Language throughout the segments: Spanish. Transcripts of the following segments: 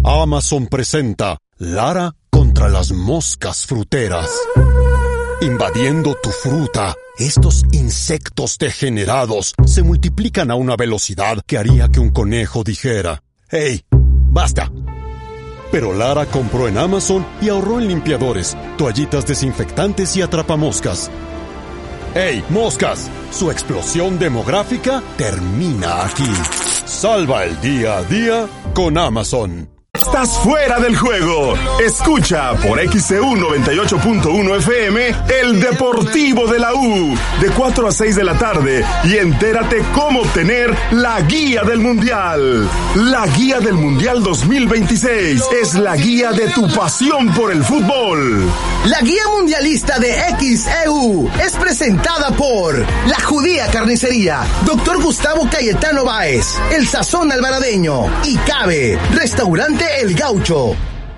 Amazon presenta Lara contra las moscas fruteras. Invadiendo tu fruta, estos insectos degenerados se multiplican a una velocidad que haría que un conejo dijera: ¡Hey, basta! Pero Lara compró en Amazon y ahorró en limpiadores, toallitas desinfectantes y atrapamoscas. ¡Hey, moscas! Su explosión demográfica termina aquí. Salva el día a día con Amazon. Estás fuera del juego. Escucha por XCU 98.1 FM el Deportivo de la U de 4 a 6 de la tarde y entérate cómo obtener la guía del Mundial. La guía del Mundial 2026 es la guía de tu pasión por el fútbol. La guía mundialista de XEU es presentada por La Judía Carnicería, Dr. Gustavo Cayetano Báez, El Sazón Alvaradeño y Cabe, Restaurante El Gaucho.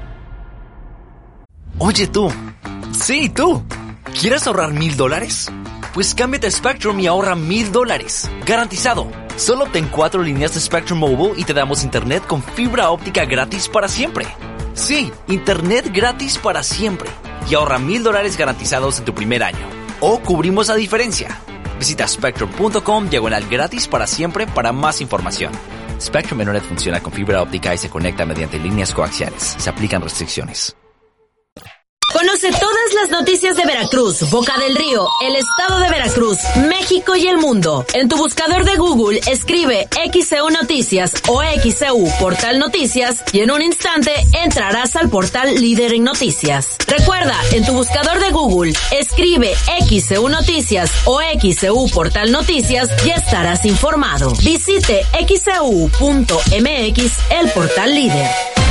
Oye tú, sí tú, ¿quieres ahorrar $1,000? Pues cámbiate a Spectrum y ahorra $1,000, garantizado. Solo ten 4 líneas de Spectrum Mobile y te damos internet con fibra óptica gratis para siempre. Sí, internet gratis para siempre. Y ahorra $1,000 garantizados en tu primer año. O cubrimos la diferencia. Visita spectrum.com/gratis para siempre para más información. Spectrum Internet funciona con fibra óptica y se conecta mediante líneas coaxiales. Se aplican restricciones. Conoce todas las noticias de Veracruz, Boca del Río, el estado de Veracruz, México y el mundo. En tu buscador de Google escribe XEU Noticias o XEU Portal Noticias y en un instante entrarás al portal líder en noticias. Recuerda, en tu buscador de Google escribe XEU Noticias o XEU Portal Noticias y estarás informado. Visite xeu.mx, el portal líder.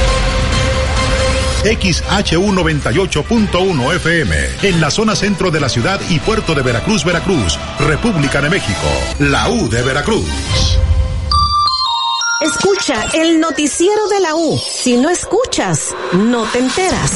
XHU 98.1 FM, en la zona centro de la ciudad y puerto de Veracruz, Veracruz, República de México, la U de Veracruz. Escucha el noticiero de la U. Si no escuchas, no te enteras.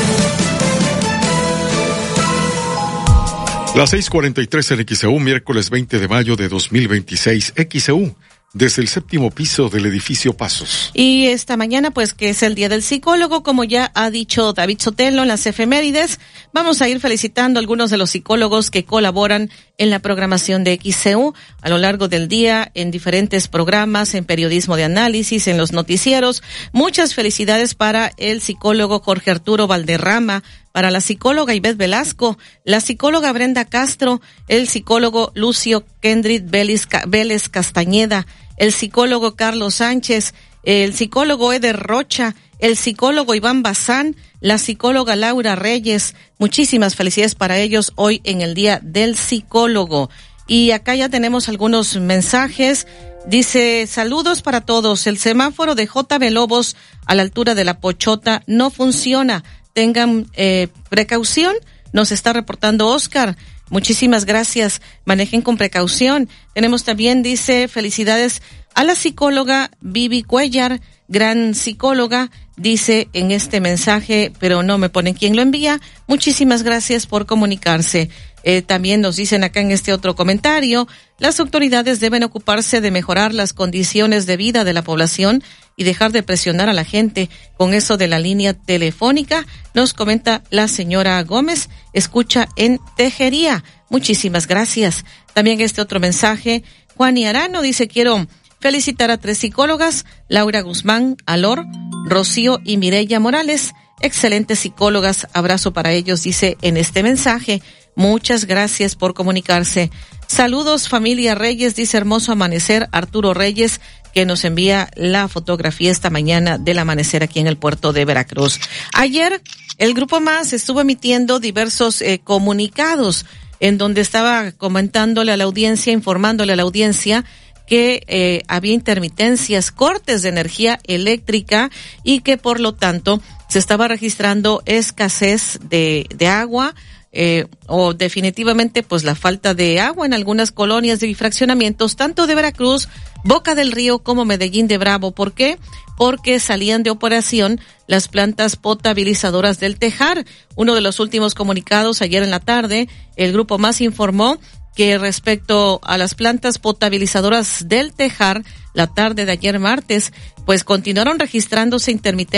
Las 6:43 en XEU, miércoles 20 de mayo de 2026, XEU. Desde el 7º piso del edificio Pasos. Y esta mañana, pues, que es el Día del Psicólogo, como ya ha dicho David Sotelo en las efemérides, vamos a ir felicitando a algunos de los psicólogos que colaboran en la programación de XEU a lo largo del día, en diferentes programas, en periodismo de análisis, en los noticieros. Muchas felicidades para el psicólogo Jorge Arturo Valderrama, para la psicóloga Ivette Velasco, la psicóloga Brenda Castro, el psicólogo Lucio Kendrick Vélez Castañeda, el psicólogo Carlos Sánchez, el psicólogo Eder Rocha, el psicólogo Iván Bazán, la psicóloga Laura Reyes. Muchísimas felicidades para ellos hoy en el Día del Psicólogo. Y acá ya tenemos algunos mensajes. Dice: saludos para todos. El semáforo de JB Lobos a la altura de La Pochota no funciona. Tengan precaución, nos está reportando Oscar. Muchísimas gracias, manejen con precaución. Tenemos también, dice, felicidades a la psicóloga Vivi Cuellar, gran psicóloga, dice en este mensaje, pero no me ponen quién lo envía. Muchísimas gracias por comunicarse. También nos dicen acá en este otro comentario: las autoridades deben ocuparse de mejorar las condiciones de vida de la población y dejar de presionar a la gente con eso de la línea telefónica, nos comenta la señora Gómez, escucha en Tejería. Muchísimas gracias. También este otro mensaje, Juan y Arano dice: quiero felicitar a 3 psicólogas, Laura Guzmán, Alor, Rocío y Mireya Morales, excelentes psicólogas, abrazo para ellos, dice en este mensaje. Muchas gracias por comunicarse. Saludos familia Reyes, dice hermoso amanecer, Arturo Reyes, que nos envía la fotografía esta mañana del amanecer aquí en el puerto de Veracruz. Ayer el Grupo Más estuvo emitiendo diversos comunicados en donde estaba comentándole a la audiencia, informándole a la audiencia que había intermitencias, cortes de energía eléctrica y que por lo tanto se estaba registrando escasez de agua, o definitivamente pues la falta de agua en algunas colonias de fraccionamientos, tanto de Veracruz, Boca del Río como Medellín de Bravo. ¿Por qué? Porque salían de operación las plantas potabilizadoras del Tejar. Uno de los últimos comunicados ayer en la tarde, el Grupo Más informó que respecto a las plantas potabilizadoras del Tejar, la tarde de ayer martes, pues continuaron registrándose intermitencias